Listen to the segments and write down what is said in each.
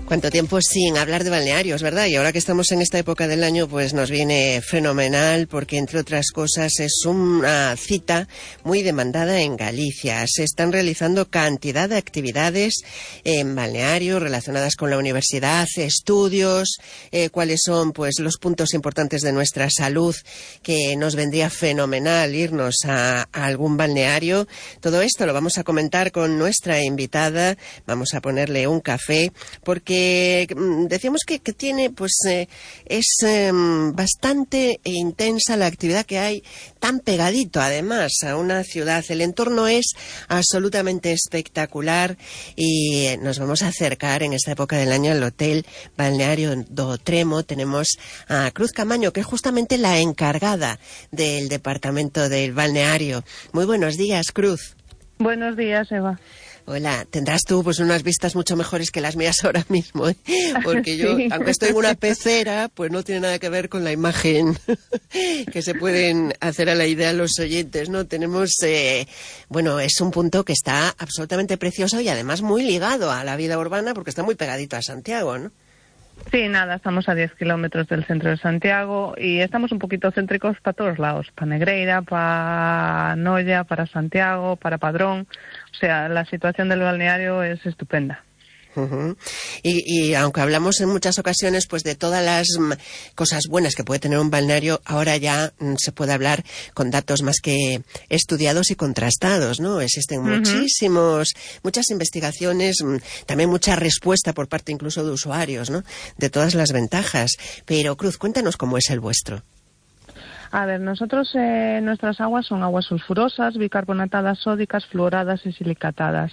Cuánto tiempo sin hablar de balnearios, ¿verdad? Y ahora que estamos en esta época del año, pues nos viene fenomenal porque, entre otras cosas, es una cita muy demandada en Galicia. Se están realizando cantidad de actividades en balnearios relacionadas con la universidad, estudios, cuáles son pues los puntos importantes de nuestra salud, que nos vendría fenomenal irnos a algún balneario. Todo esto lo vamos a comentar con nuestra invitada. Vamos a ponerle un café porque decíamos que tiene, pues es bastante intensa la actividad que hay, tan pegadito además a una ciudad. El entorno es absolutamente espectacular y nos vamos a acercar en esta época del año al Hotel Balneario do Tremo. Tenemos a Cruz Camaño, que es justamente la encargada del departamento del balneario. Muy buenos días, Cruz. Buenos días, Eva. Hola, tendrás tú pues unas vistas mucho mejores que las mías ahora mismo, ¿eh? Porque yo, sí, aunque estoy en una pecera, pues no tiene nada que ver con la imagen que se pueden hacer a la idea los oyentes, ¿no? Tenemos, bueno, es un punto que está absolutamente precioso y además muy ligado a la vida urbana porque está muy pegadito a Santiago, ¿no? Sí, nada, estamos a 10 kilómetros del centro de Santiago y estamos un poquito céntricos para todos lados, para Negreira, para Noia, para Santiago, para Padrón. O sea, la situación del balneario es estupenda. Uh-huh. Y aunque hablamos en muchas ocasiones pues de todas las cosas buenas que puede tener un balneario, ahora ya se puede hablar con datos más que estudiados y contrastados, ¿no? Existen muchas investigaciones, también mucha respuesta por parte incluso de usuarios, ¿no? De todas las ventajas. Pero Cruz, cuéntanos cómo es el vuestro. A ver, nosotros nuestras aguas son aguas sulfurosas, bicarbonatadas sódicas, fluoradas y silicatadas.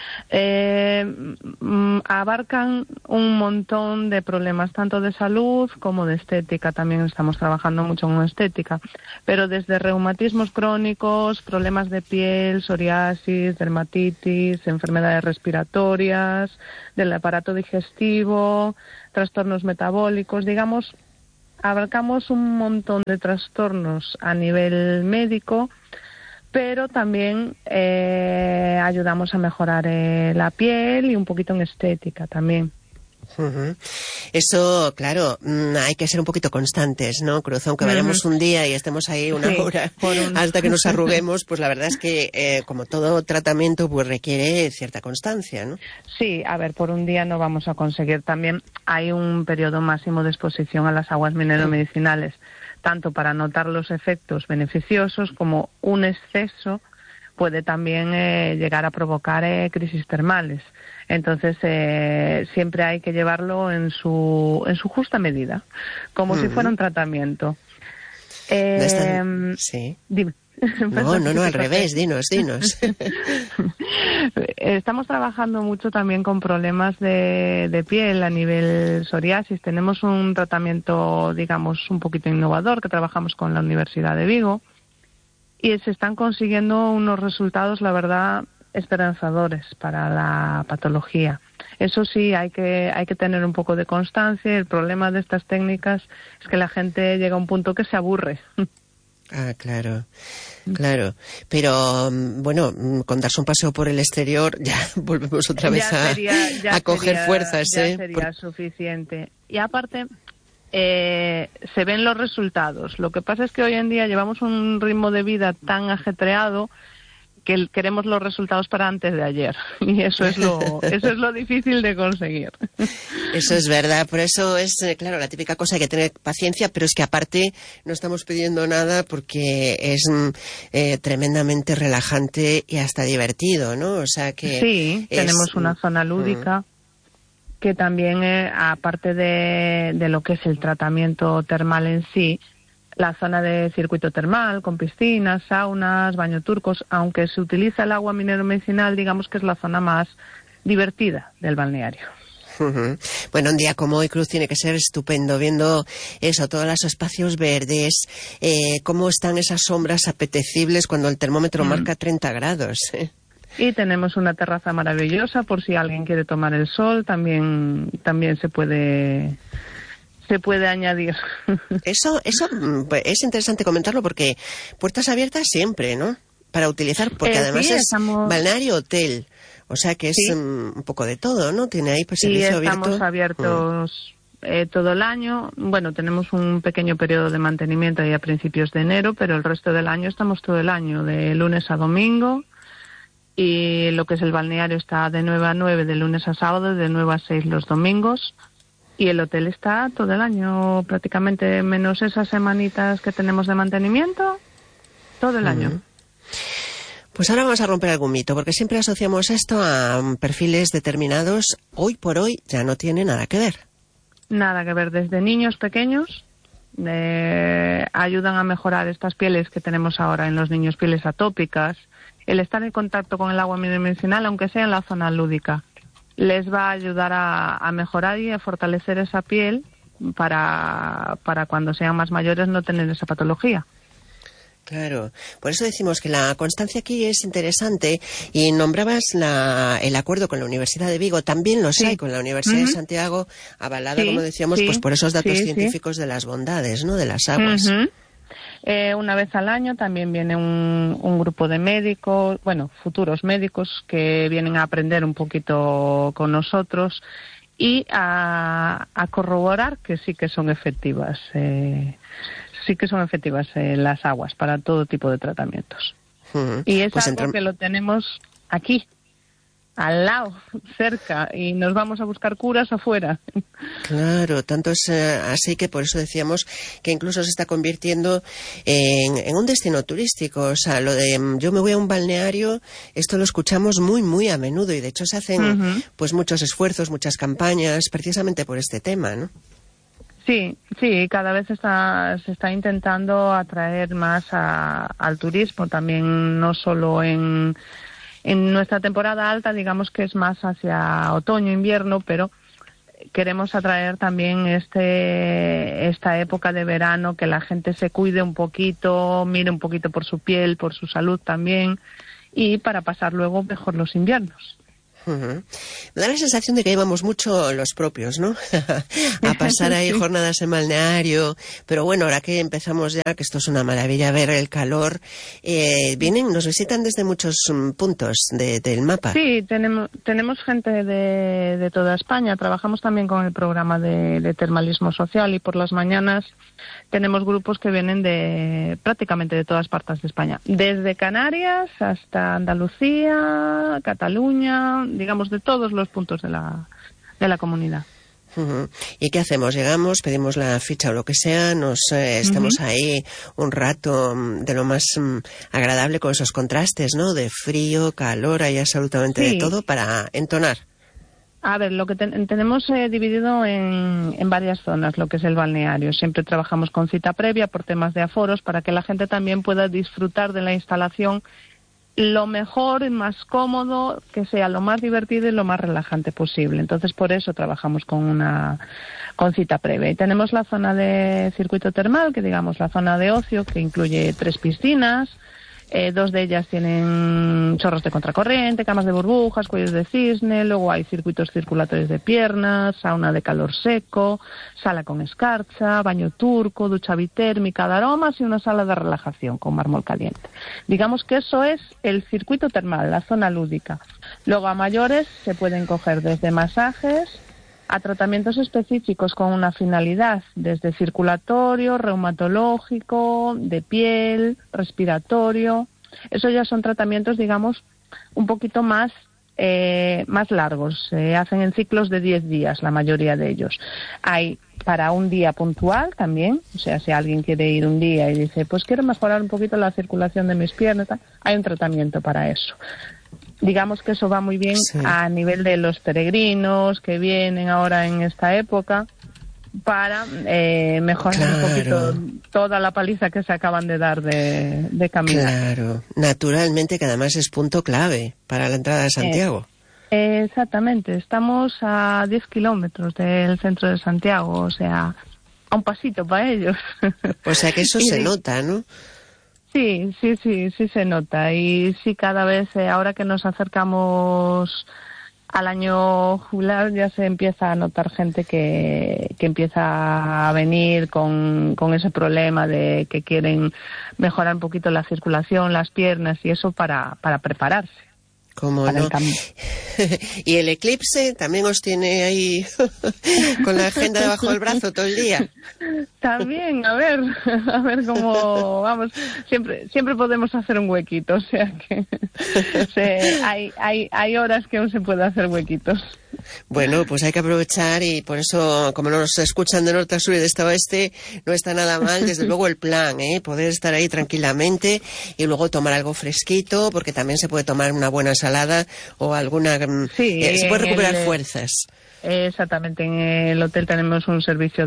Abarcan un montón de problemas, tanto de salud como de estética. También estamos trabajando mucho en estética, pero desde reumatismos crónicos, problemas de piel, psoriasis, dermatitis, enfermedades respiratorias, del aparato digestivo, trastornos metabólicos, digamos, abarcamos un montón de trastornos a nivel médico, pero también ayudamos a mejorar la piel y un poquito en estética también. Uh-huh. Eso, claro, hay que ser un poquito constantes, ¿no, Cruz? Aunque vayamos un día y estemos ahí una hora hasta que nos arruguemos, pues la verdad es que, como todo tratamiento, pues requiere cierta constancia, ¿no? Sí, a ver, por un día no vamos a conseguir. También hay un periodo máximo de exposición a las aguas mineromedicinales, tanto para notar los efectos beneficiosos como un exceso puede también llegar a provocar crisis termales. Entonces, siempre hay que llevarlo en su justa medida, como si fuera un tratamiento. Sí. Dime. No, al revés, dinos. Estamos trabajando mucho también con problemas de piel a nivel psoriasis. Tenemos un tratamiento, digamos, un poquito innovador que trabajamos con la Universidad de Vigo y se están consiguiendo unos resultados, la verdad, esperanzadores para la patología. Eso sí, hay que tener un poco de constancia. El problema de estas técnicas es que la gente llega a un punto que se aburre. Ah, claro. Pero, bueno, con darse un paseo por el exterior ya volvemos otra vez a coger fuerzas. Ya sería suficiente. Y aparte, se ven los resultados. Lo que pasa es que hoy en día llevamos un ritmo de vida tan ajetreado que queremos los resultados para antes de ayer. Y eso es lo difícil de conseguir. Eso es verdad. Por eso es, claro, la típica cosa, hay que tener paciencia, pero es que aparte no estamos pidiendo nada porque es tremendamente relajante y hasta divertido, ¿no? O sea que... Sí, tenemos una zona lúdica que también, aparte de lo que es el tratamiento termal en sí, la zona de circuito termal, con piscinas, saunas, baño turcos, aunque se utiliza el agua mineromedicinal, digamos que es la zona más divertida del balneario. Uh-huh. Bueno, un día como hoy, Cruz, tiene que ser estupendo, viendo eso, todos los espacios verdes, cómo están esas sombras apetecibles cuando el termómetro marca 30 grados. Y tenemos una terraza maravillosa, por si alguien quiere tomar el sol, también se puede añadir. Eso es interesante comentarlo porque puertas abiertas siempre, ¿no? Para utilizar, porque además es balneario hotel. O sea que es Sí. un poco de todo, ¿no? Tiene ahí pues servicio abierto. Estamos abiertos todo el año. Bueno, tenemos un pequeño periodo de mantenimiento ahí a principios de enero, pero el resto del año estamos todo el año, de lunes a domingo. Y lo que es el balneario está de 9 a 9 de lunes a sábado, de 9 a 6 los domingos. Y el hotel está todo el año, prácticamente, menos esas semanitas que tenemos de mantenimiento, todo el año. Pues ahora vamos a romper algún mito, porque siempre asociamos esto a perfiles determinados. Hoy por hoy ya no tiene nada que ver. Nada que ver, desde niños pequeños ayudan a mejorar estas pieles que tenemos ahora en los niños, pieles atópicas. El estar en contacto con el agua medicinal, aunque sea en la zona lúdica, les va a ayudar a mejorar y a fortalecer esa piel para cuando sean más mayores no tener esa patología. Claro, por eso decimos que la constancia aquí es interesante y nombrabas el acuerdo con la Universidad de Vigo, también los hay con la Universidad de Santiago, avalada, como decíamos, pues por esos datos científicos de las bondades, ¿no?, de las aguas. Una vez al año también viene un grupo de médicos, bueno, futuros médicos que vienen a aprender un poquito con nosotros y a corroborar que sí que son efectivas. Sí que son efectivas las aguas para todo tipo de tratamientos. Y es pues algo que lo tenemos aquí, al lado, cerca, y nos vamos a buscar curas afuera. Claro, tanto es así que por eso decíamos que incluso se está convirtiendo en un destino turístico. O sea, lo de yo me voy a un balneario, esto lo escuchamos muy, muy a menudo y de hecho se hacen pues muchos esfuerzos, muchas campañas, precisamente por este tema, ¿no? Sí, cada vez se está intentando atraer más al turismo, también no solo en nuestra temporada alta, digamos que es más hacia otoño, invierno, pero queremos atraer también esta época de verano, que la gente se cuide un poquito, mire un poquito por su piel, por su salud también, y para pasar luego mejor los inviernos. Me da la sensación de que llevamos mucho los propios, ¿no? A pasar ahí jornadas en balneario, pero bueno, ahora que empezamos ya, que esto es una maravilla ver el calor, nos visitan desde muchos puntos del mapa. Sí, tenemos gente de toda España, trabajamos también con el programa de termalismo social y por las mañanas tenemos grupos que vienen prácticamente de todas partes de España, desde Canarias hasta Andalucía, Cataluña, digamos de todos los puntos de la comunidad. ¿Y qué hacemos? Llegamos, pedimos la ficha o lo que sea, estamos ahí un rato de lo más agradable con esos contrastes, ¿no? De frío, calor, hay absolutamente de todo para entonar. A ver, lo que tenemos dividido en varias zonas, lo que es el balneario. Siempre trabajamos con cita previa por temas de aforos para que la gente también pueda disfrutar de la instalación lo mejor y más cómodo, que sea lo más divertido y lo más relajante posible. Entonces, por eso trabajamos con cita previa. Y tenemos la zona de circuito termal, que digamos la zona de ocio, que incluye 3 piscinas. 2 de ellas tienen chorros de contracorriente, camas de burbujas, cuellos de cisne, luego hay circuitos circulatorios de piernas, sauna de calor seco, sala con escarcha, baño turco, ducha bitérmica de aromas y una sala de relajación con mármol caliente. Digamos que eso es el circuito termal, la zona lúdica. Luego a mayores se pueden coger desde masajes a tratamientos específicos con una finalidad, desde circulatorio, reumatológico, de piel, respiratorio. Eso ya son tratamientos, digamos, un poquito más largos. Se hacen en ciclos de 10 días, la mayoría de ellos. Hay para un día puntual también, o sea, si alguien quiere ir un día y dice, pues quiero mejorar un poquito la circulación de mis piernas, hay un tratamiento para eso. Digamos que eso va muy bien a nivel de los peregrinos que vienen ahora en esta época para mejorar un poquito toda la paliza que se acaban de dar de caminar. Claro, naturalmente, que además es punto clave para la entrada de Santiago. Exactamente, estamos a 10 kilómetros del centro de Santiago, o sea, a un pasito para ellos. O sea que eso se nota, ¿no? Sí se nota, y sí, cada vez ahora que nos acercamos al año jubilar ya se empieza a notar gente que empieza a venir con ese problema de que quieren mejorar un poquito la circulación, las piernas y eso para prepararse. ¿Cómo no? Y el eclipse también os tiene ahí con la agenda debajo del brazo todo el día. También, a ver cómo vamos. Siempre podemos hacer un huequito, o sea que hay horas que aún se puede hacer huequitos. Bueno, pues hay que aprovechar y por eso, como nos escuchan de norte a sur y de este a oeste, no está nada mal, desde luego, el plan, poder estar ahí tranquilamente y luego tomar algo fresquito, porque también se puede tomar una buena ensalada o alguna... se puede recuperar fuerzas. Exactamente, en el hotel tenemos un servicio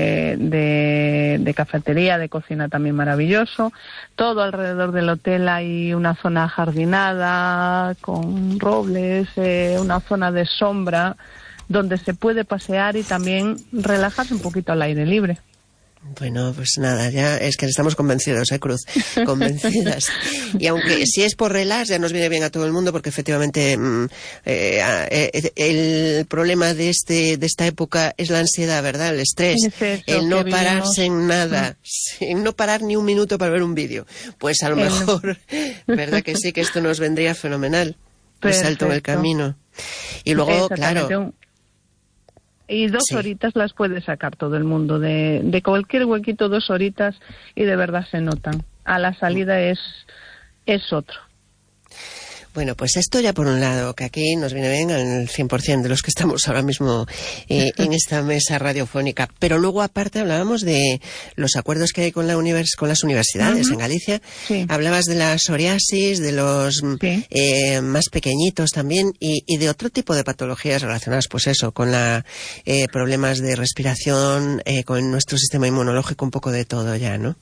de cafetería, de cocina también maravilloso. Todo alrededor del hotel hay una zona ajardinada con robles, una zona de sombra donde se puede pasear y también relajarse un poquito al aire libre. Bueno, pues nada, ya es que estamos convencidos, Cruz, convencidas. Y aunque si es por relax, ya nos viene bien a todo el mundo, porque efectivamente el problema de esta época es la ansiedad, ¿verdad? El estrés, el no pararse en nada, en no parar ni un minuto para ver un vídeo. Pues a lo mejor, ¿verdad que sí? Que esto nos vendría fenomenal. Un salto en el camino. Y luego, claro... Y 2 horitas las puede sacar todo el mundo. De cualquier huequito 2 horitas y de verdad se notan. A la salida es otro. Bueno, pues esto ya por un lado, que aquí nos viene bien al 100% de los que estamos ahora mismo en esta mesa radiofónica. Pero luego, aparte, hablábamos de los acuerdos que hay con las universidades en Galicia. Sí. Hablabas de la psoriasis, de los más pequeñitos también, y de otro tipo de patologías relacionadas, pues eso, con problemas de respiración, con nuestro sistema inmunológico, un poco de todo ya, ¿no?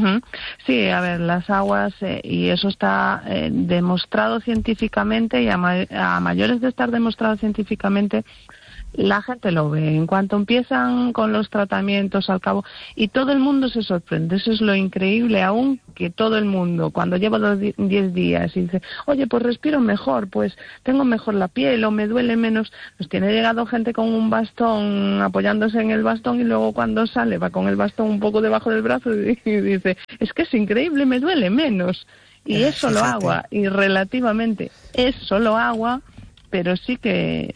Sí, a ver, las aguas, y eso está demostrado científicamente, y a mayores de estar demostrado científicamente, la gente lo ve. En cuanto empiezan con los tratamientos al cabo, y todo el mundo se sorprende, eso es lo increíble, aún que todo el mundo, cuando lleva los 10 días y dice, oye, pues respiro mejor, pues tengo mejor la piel o me duele menos, pues tiene llegado gente con un bastón, apoyándose en el bastón, y luego cuando sale va con el bastón un poco debajo del brazo y dice, es que es increíble, me duele menos. Y es solo agua, y relativamente es solo agua, pero sí que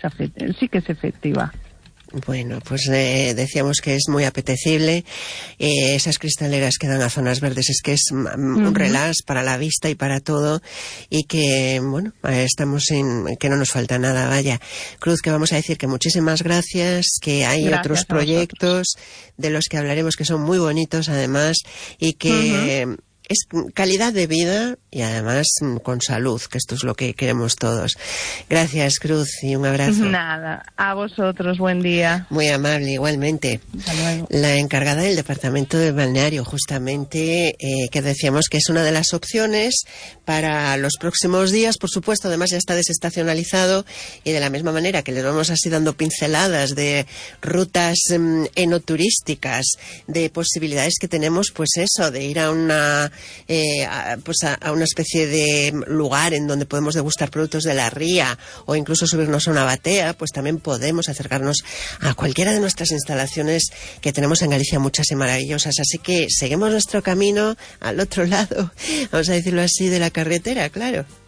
es efectiva. Bueno, pues decíamos que es muy apetecible. Esas cristaleras que dan a zonas verdes, es que es un relax para la vista y para todo, y que, bueno, estamos que no nos falta nada, vaya. Cruz, que vamos a decir que muchísimas gracias, que hay otros proyectos de los que hablaremos que son muy bonitos además, y que... es calidad de vida y además con salud, que esto es lo que queremos todos. Gracias, Cruz, y un abrazo. Nada, a vosotros, buen día. Muy amable, igualmente. Hasta luego. La encargada del departamento de balneario, justamente, que decíamos que es una de las opciones para los próximos días. Por supuesto, además ya está desestacionalizado, y de la misma manera que les vamos así dando pinceladas de rutas enoturísticas, de posibilidades que tenemos, pues eso, de ir a una una especie de lugar en donde podemos degustar productos de la ría, o incluso subirnos a una batea, pues también podemos acercarnos a cualquiera de nuestras instalaciones que tenemos en Galicia, muchas y maravillosas. Así que seguimos nuestro camino al otro lado, vamos a decirlo así, de la carretera, claro.